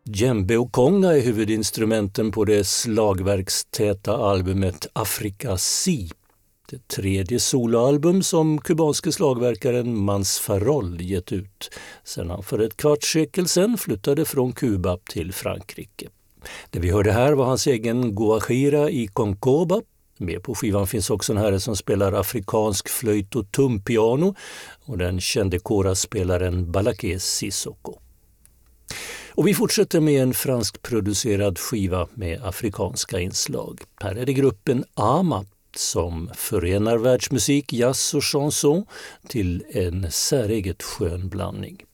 Djembe och konga är huvudinstrumenten på det slagverkstäta albumet Afrika Si, det tredje soloalbum som kubanske slagverkaren Mans Farol gett ut sedan han för ett kvartssekel sedan flyttade från Kuba till Frankrike. Det vi hörde här var hans egen Guajira i Concoba. Med på skivan finns också en herre som spelar afrikansk flöjt och tumpiano och den kände kora-spelaren Balaké Sissoko. Och vi fortsätter med en franskproducerad skiva med afrikanska inslag. Här är det gruppen Ama som förenar världsmusik, jazz och chanson till en säreget skön blandning.